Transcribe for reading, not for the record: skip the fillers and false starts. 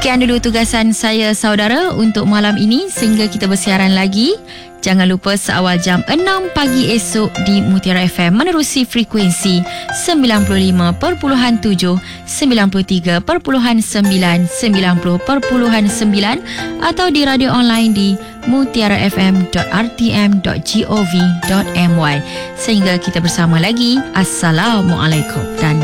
Sekian dulu tugasan saya saudara untuk malam ini. Sehingga kita bersiaran lagi, jangan lupa seawal jam 6 pagi esok di Mutiara FM menerusi frekuensi 95.7, 93.9, 90.9 atau di radio online di mutiarafm.rtm.gov.my. Sehingga kita bersama lagi. Assalamualaikum dan